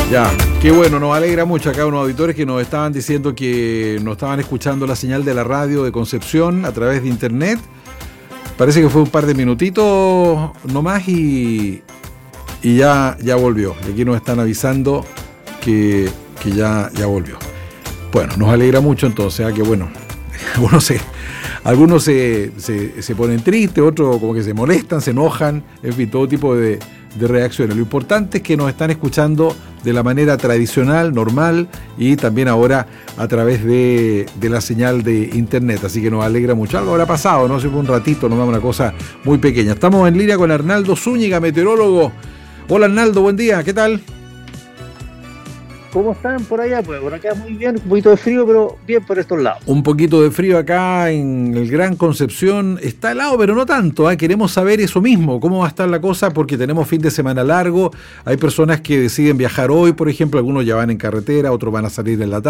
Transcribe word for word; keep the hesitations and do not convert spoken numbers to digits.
Ya, qué bueno, nos alegra mucho acá unos auditores que nos estaban diciendo que nos estaban escuchando la señal de la radio de Concepción a través de internet. Parece que fue un par de minutitos nomás y, y ya, ya volvió. Y aquí nos están avisando que, que ya, ya volvió. Bueno, nos alegra mucho entonces, ¿eh? Que bueno, algunos se, algunos se, se, se ponen tristes, otros como que se molestan, se enojan, en fin, todo tipo de, de reacciones. Lo importante es que nos están escuchando de la manera tradicional, normal, y también ahora a través de, de la señal de internet, así que nos alegra mucho. Algo habrá pasado, no sé, fue un ratito, nomás una cosa muy pequeña. Estamos en línea con Arnaldo Zúñiga, meteorólogo. Hola Arnaldo, buen día, ¿qué tal? ¿Cómo están por allá? Pues por acá muy bien, un poquito de frío, pero bien por estos lados. Un poquito de frío acá en el Gran Concepción. Está helado, pero no tanto, ¿eh? Queremos saber eso mismo, cómo va a estar la cosa, porque tenemos fin de semana largo. Hay personas que deciden viajar hoy, por ejemplo, algunos ya van en carretera, otros van a salir en la tarde.